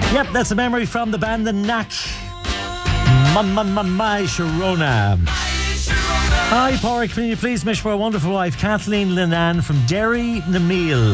Yep, that's a memory from the band The Knack. My Sharona. Hi, Porrick, can you please wish for a wonderful wife, Kathleen Linan from Derry Namil,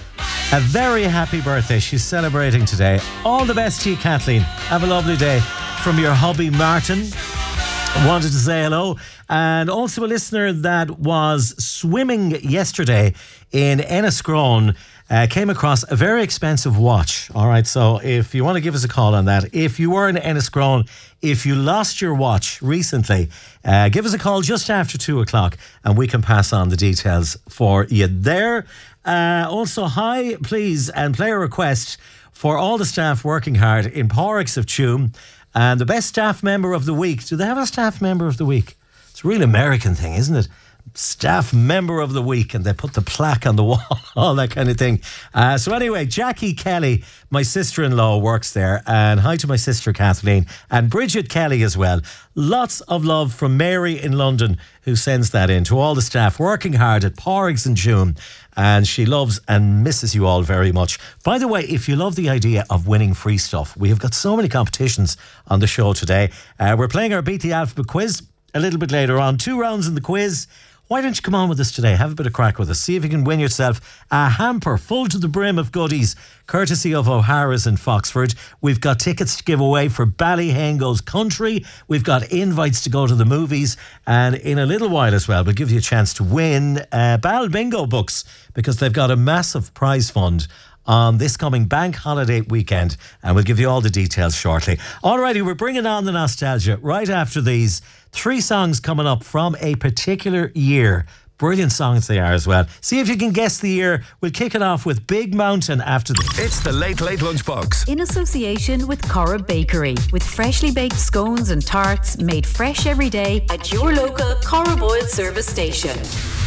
a very happy birthday. She's celebrating today. All the best to you, Kathleen. Have a lovely day. From your hubby, Martin. Wanted to say hello. And also a listener that was swimming yesterday in Enniscrone came across a very expensive watch. All right, so if you want to give us a call on that, if you were in Enniscrone, if you lost your watch recently, give us a call just after 2 o'clock and we can pass on the details for you there. Also, hi, please, and play a request for all the staff working hard in Porricks of Tuam. And the best staff member of the week. Do they have a staff member of the week? It's a real American thing, isn't it? Staff member of the week, and they put the plaque on the wall, all that kind of thing. So anyway, Jackie Kelly, my sister-in-law, works there. And hi to my sister Kathleen and Bridget Kelly as well. Lots of love from Mary in London, who sends that in to all the staff working hard at Porricks and Tuam. And she loves and misses you all very much. By the way, if you love the idea of winning free stuff, we have got so many competitions on the show today. We're playing our Beat the Alphabet quiz a little bit later on. 2 rounds in the quiz. Why don't you come on with us today? Have a bit of crack with us. See if you can win yourself a hamper full to the brim of goodies, courtesy of O'Hara's in Foxford. We've got tickets to give away for Ballyhane Goes Country. We've got invites to go to the movies. And in a little while as well, we'll give you a chance to win Bal Bingo books, because they've got a massive prize fund on this coming bank holiday weekend, and we'll give you all the details shortly. Alrighty, we're bringing on the nostalgia right after these 3 songs coming up from a particular year. Brilliant songs they are as well. See if you can guess the year. We'll kick it off with Big Mountain after this. It's the Late Late Lunchbox. In association with Cora Bakery, with freshly baked scones and tarts made fresh every day at your local Cora Boyle service station.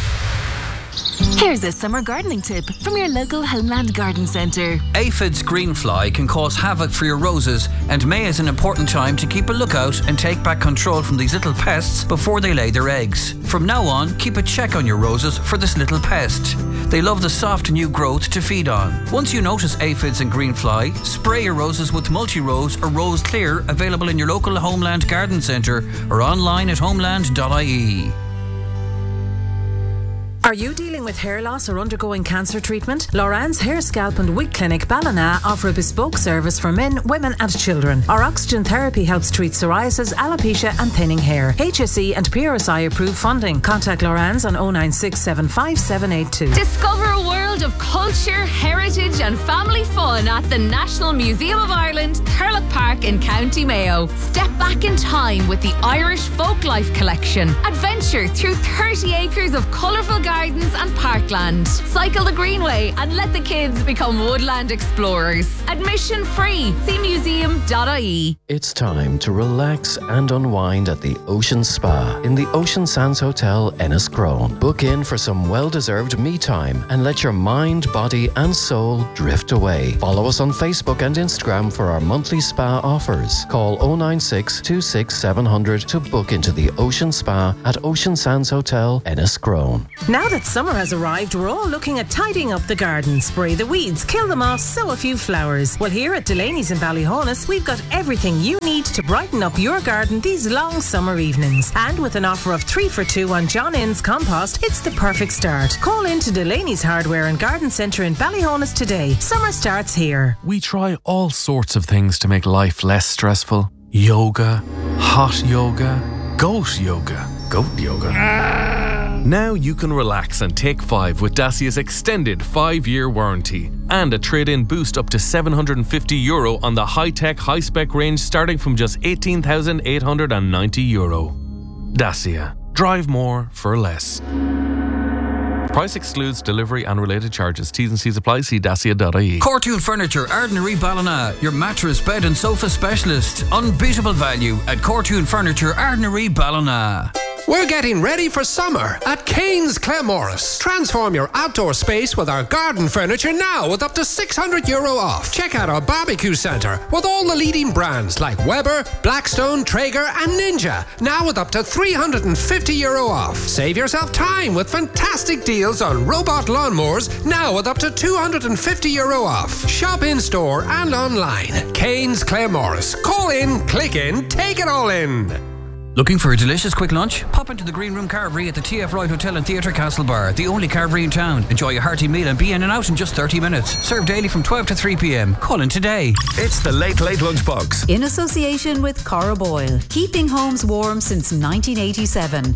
Here's a summer gardening tip from your local Homeland Garden Centre. Aphids greenfly can cause havoc for your roses, and May is an important time to keep a lookout and take back control from these little pests before they lay their eggs. From now on, keep a check on your roses for this little pest. They love the soft new growth to feed on. Once you notice aphids and greenfly, spray your roses with Multi-Rose or Rose Clear, available in your local Homeland Garden Centre or online at homeland.ie. Are you dealing with hair loss or undergoing cancer treatment? Loran's Hair, Scalp and Wig Clinic Ballina offer a bespoke service for men, women and children. Our oxygen therapy helps treat psoriasis, alopecia and thinning hair. HSE and PRSI approved funding. Contact Loran's on 096 75782. Discover a world of culture, heritage and family fun at the National Museum of Ireland, Thurlock Park in County Mayo. Step back in time with the Irish Folklife Collection. Adventure through 30 acres of colourful gardens and parkland. Cycle the Greenway and let the kids become woodland explorers. Admission free. See museum.ie. It's time to relax and unwind at the Ocean Spa in the Ocean Sands Hotel, Enniscrone. Book in for some well-deserved me time and let your mind, body and soul drift away. Follow us on Facebook and Instagram for our monthly spa offers. Call 096 26 700 to book into the Ocean Spa at Ocean Sands Hotel, Enniscrone. Now that summer has arrived, we're all looking at tidying up the garden. Spray the weeds, kill them off, sow a few flowers. Well, here at Delaney's in Ballyhonus, we've got everything you need to brighten up your garden these long summer evenings. And with an offer of 3 for 2 on John Innes compost, it's the perfect start. Call in to Delaney's Hardware and Garden Centre in Ballyhonus today. Summer starts here. We try all sorts of things to make life less stressful. Yoga, hot yoga, goat yoga. Now you can relax and take 5 with Dacia's extended 5-year warranty and a trade-in boost up to €750 on the high-tech, high-spec range starting from just €18,890. Dacia. Drive more for less. Price excludes delivery and related charges. T's and C's apply. See dacia.ie. Cortoon Furniture, Ardnary Ballina, your mattress, bed and sofa specialist. Unbeatable value at Cortoon Furniture, Ardnary Ballina. We're getting ready for summer at Kane's Claremorris. Transform your outdoor space with our garden furniture now with up to €600 off. Check out our barbecue centre with all the leading brands like Weber, Blackstone, Traeger and Ninja. Now with up to €350 off. Save yourself time with fantastic deals on robot lawnmowers now with up to €250 off. Shop in store and online. Kane's Claremorris. Call in, click in, take it all in. Looking for a delicious quick lunch? Pop into the Green Room Carvery at the TF Wright Hotel and Theatre Castlebar, the only carvery in town. Enjoy a hearty meal and be in and out in just 30 minutes. Served daily from 12 to 3 p.m. Call in today. It's the Late Late Lunchbox. In association with Cora Boyle. Keeping homes warm since 1987.